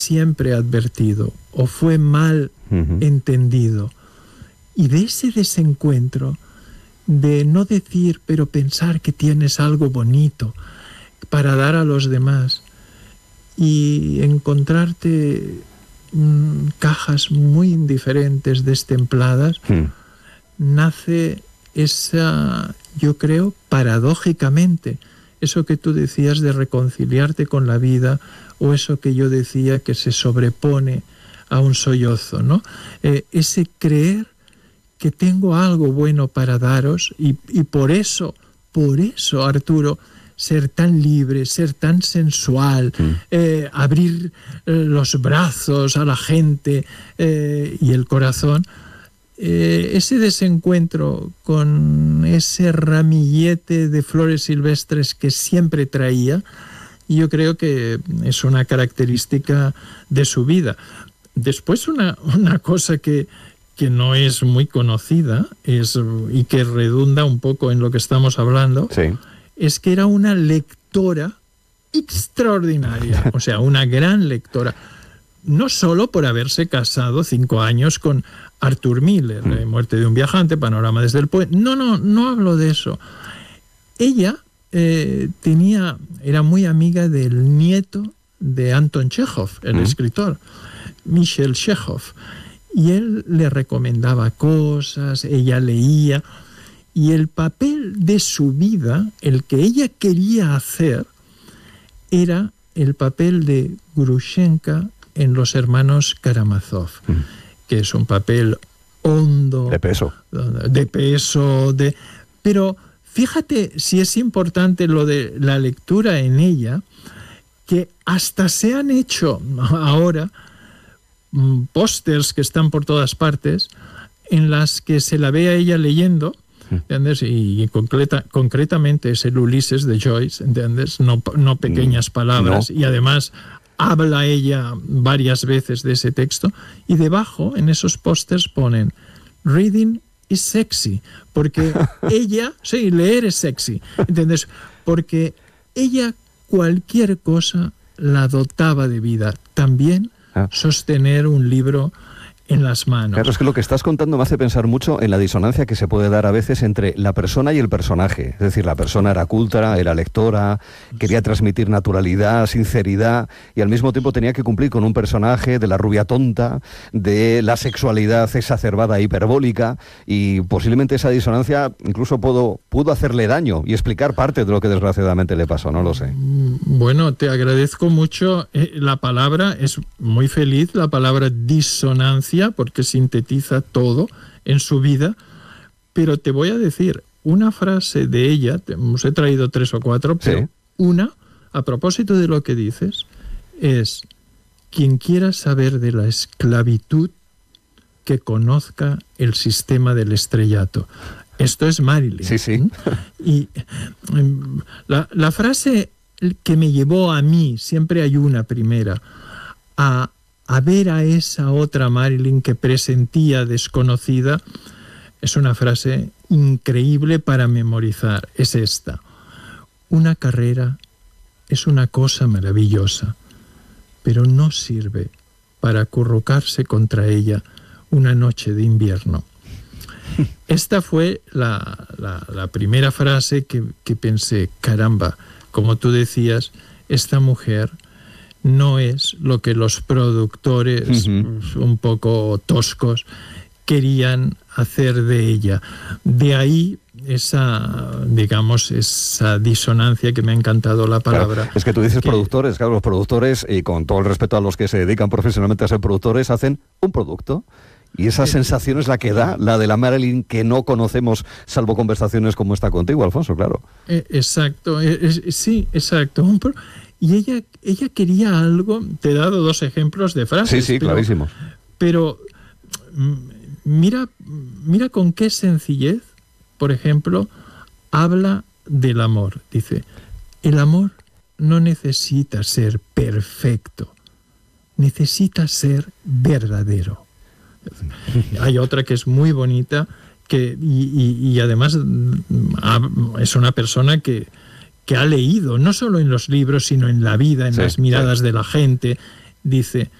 siempre advertido o fue mal entendido. Y de ese desencuentro, de no decir, pero pensar que tienes algo bonito para dar a los demás y encontrarte cajas muy indiferentes, destempladas, nace esa, yo creo, paradójicamente, eso que tú decías de reconciliarte con la vida, o eso que yo decía que se sobrepone a un sollozo, ¿no? Ese creer que tengo algo bueno para daros y por eso, Arturo, ser tan libre, ser tan sensual, abrir los brazos a la gente y el corazón. Ese desencuentro con ese ramillete de flores silvestres que siempre traía, yo creo que es una característica de su vida. Después una cosa que no es muy conocida y que redunda un poco en lo que estamos hablando, sí, es que era una lectora extraordinaria, o sea, una gran lectora, no solo por haberse casado 5 años con Arthur Miller, Muerte de un viajante, Panorama desde el puente. No hablo de eso. Ella era muy amiga del nieto de Anton Chekhov, el escritor, Michel Chekhov, y él le recomendaba cosas, ella leía, y el papel de su vida, el que ella quería hacer, era el papel de Grushenka en Los hermanos Karamazov, que es un papel hondo, de peso, pero fíjate si es importante lo de la lectura en ella, que hasta se han hecho ahora pósters que están por todas partes en las que se la ve a ella leyendo, ¿entiendes? Y concretamente es el Ulises de Joyce, ¿entiendes? No pequeñas palabras, no. Y además habla ella varias veces de ese texto, y debajo en esos pósters ponen "Reading is sexy", porque ella, sí, leer es sexy, ¿entiendes? Porque ella cualquier cosa la dotaba de vida, también sostener un libro en las manos. Claro, es que lo que estás contando me hace pensar mucho en la disonancia que se puede dar a veces entre la persona y el personaje. Es decir, la persona era culta, era lectora, quería transmitir naturalidad, sinceridad, y al mismo tiempo tenía que cumplir con un personaje de la rubia tonta, de la sexualidad exacerbada e hiperbólica, y posiblemente esa disonancia incluso pudo hacerle daño y explicar parte de lo que desgraciadamente le pasó, no lo sé. Bueno, te agradezco mucho. La palabra es muy feliz, la palabra disonancia, porque sintetiza todo en su vida, pero te voy a decir una frase de ella, os he traído 3 o 4, pero sí, una, a propósito de lo que dices, es: quien quiera saber de la esclavitud, que conozca el sistema del estrellato. Esto es Marilyn. Sí, sí. Y la frase que me llevó a mí, siempre hay una primera, a ver a esa otra Marilyn que presentía desconocida, es una frase increíble para memorizar. Es esta: una carrera es una cosa maravillosa, pero no sirve para acurrucarse contra ella una noche de invierno. Esta fue la primera frase que pensé, caramba, como tú decías, esta mujer no es lo que los productores un poco toscos querían hacer de ella. De ahí esa disonancia, que me ha encantado la palabra. Claro, es que tú dices productores, claro, los productores, y con todo el respeto a los que se dedican profesionalmente a ser productores, hacen un producto. Y esa sensación es la que da, la de la Marilyn que no conocemos, salvo conversaciones como esta contigo, Alfonso, claro. Exacto, sí, exacto. Y ella quería algo. Te he dado 2 ejemplos de frases. Sí, clarísimo. Pero mira con qué sencillez, por ejemplo, habla del amor. Dice: el amor no necesita ser perfecto, necesita ser verdadero. Hay otra que es muy bonita, y además es una persona que ha leído, no solo en los libros, sino en la vida, en las miradas de la gente. dice,